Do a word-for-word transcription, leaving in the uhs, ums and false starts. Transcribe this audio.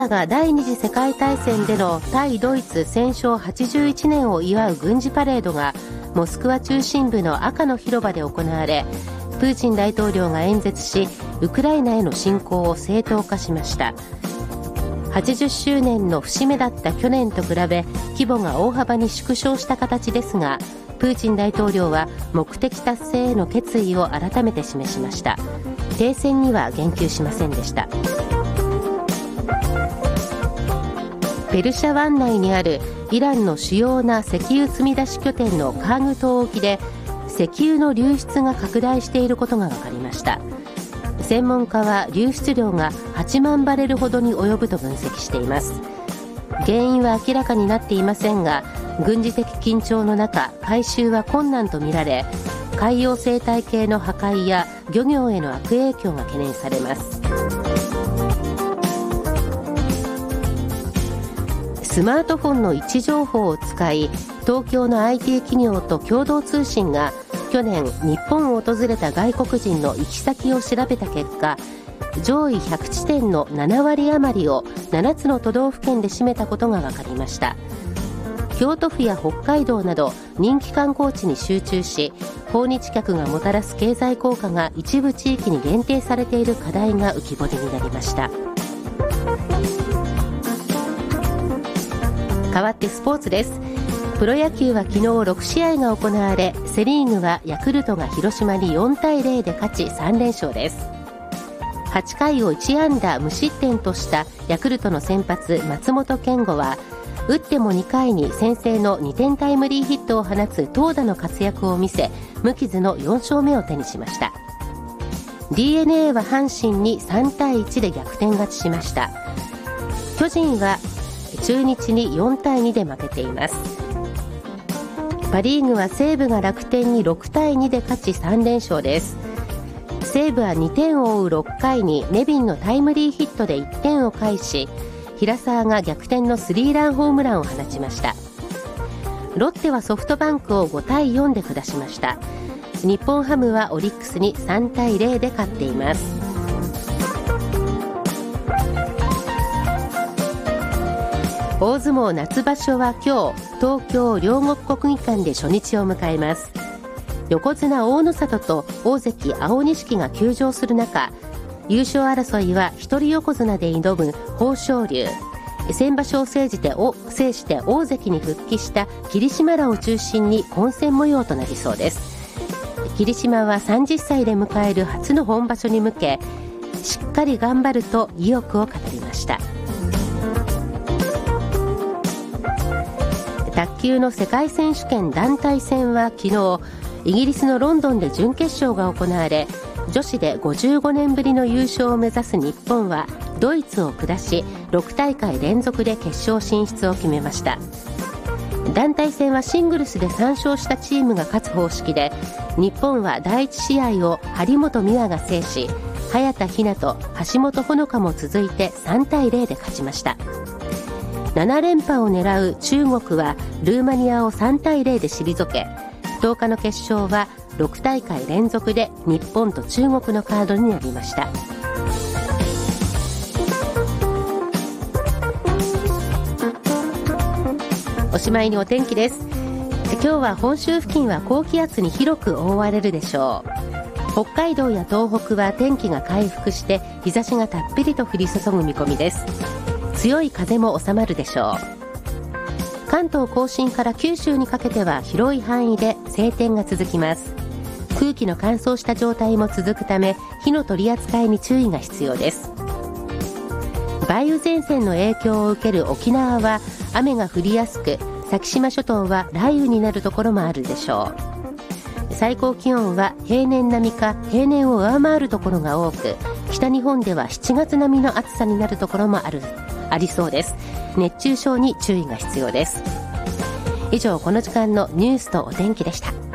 が第二次世界大戦での対ドイツ戦勝はちじゅういちねんを祝う軍事パレードがモスクワ中心部の赤の広場で行われ、プーチン大統領が演説し、ウクライナへの侵攻を正当化しました。はちじゅっしゅうねんの節目だった去年と比べ規模が大幅に縮小した形ですが、プーチン大統領は目的達成への決意を改めて示しました。停戦には言及しませんでした。ペルシャ湾内にあるイランの主要な石油積み出し拠点のカーグ島沖で石油の流出が拡大していることが分かりました。専門家は流出量がはちまんバレルほどに及ぶと分析しています。原因は明らかになっていませんが、軍事的緊張の中、回収は困難とみられ、海洋生態系の破壊や漁業への悪影響が懸念されます。スマートフォンの位置情報を使い、東京の アイティー 企業と共同通信が去年日本を訪れた外国人の行き先を調べた結果、上位ひゃくちてんのななわり余りをななつの都道府県で占めたことが分かりました。京都府や北海道など人気観光地に集中し、訪日客がもたらす経済効果が一部地域に限定されている課題が浮き彫りになりました。変わってスポーツです。プロ野球は昨日ろくしあいが行われ、セリーグはヤクルトが広島によんたいゼロで勝ちさんれんしょうです。はちかいをいちあんだ無失点としたヤクルトの先発松本健吾は、打ってもにかいに先制のにてんタイムリーヒットを放つ投打の活躍を見せ、無傷のよんしょうめを手にしました。 ディーエヌエー は阪神にさんたいいちで逆転勝ちしました。巨人は中日によんたいにで負けています。パ・リーグは西武が楽天にろくたいにで勝ちさんれんしょうです。西武はにてんを追うろっかいにネビンのタイムリーヒットでいってんを返し、平沢が逆転のスリーランホームランを放ちました。ロッテはソフトバンクをごたいよんで下しました。日本ハムはオリックスにさんたいゼロで勝っています。大相撲夏場所は今日、東京両国国技館で初日を迎えます。横綱大野里と大関青錦が休場する中、優勝争いは一人横綱で挑む豊昇龍、先場所を制してお制して大関に復帰した霧島らを中心に混戦模様となりそうです。霧島はさんじゅっさいで迎える初の本場所に向け、しっかり頑張ると意欲を語りました。卓球の世界選手権団体戦は昨日、イギリスのロンドンで準決勝が行われ、女子でごじゅうごねんぶりの優勝を目指す日本はドイツを下し、ろくたいかい連続で決勝進出を決めました。団体戦はシングルスでさんしょうしたチームが勝つ方式で、日本はだいいちしあいを張本美和が制し、早田ひなと橋本穂香も続いてさんたいゼロで勝ちました。ななれんぱを狙う中国はルーマニアをさんたいゼロで退け、とおかの決勝はろくたいかい連続で日本と中国のカードになりました。おしまいにお天気です。今日は本州付近は高気圧に広く覆われるでしょう。北海道や東北は天気が回復して日差しがたっぷりと降り注ぐ見込みです。強い風も収まるでしょう。関東甲信から九州にかけては広い範囲で晴天が続きます。空気の乾燥した状態も続くため、火の取り扱いに注意が必要です。梅雨前線の影響を受ける沖縄は雨が降りやすく、先島諸島は雷雨になるところもあるでしょう。最高気温は平年並みか平年を上回るところが多く、北日本ではしちがつ並みの暑さになるところもあるありそうです。熱中症に注意が必要です。以上、この時間のニュースとお天気でした。